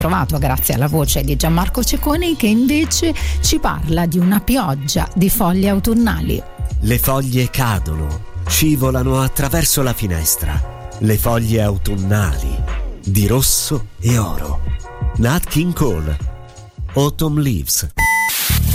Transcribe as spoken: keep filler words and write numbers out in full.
trovato grazie alla voce di Gianmarco Cecconi, che invece ci parla di una pioggia di foglie autunnali. Le foglie cadono, scivolano attraverso la finestra. Le foglie autunnali di rosso e oro. Nat King Cole, Autumn Leaves.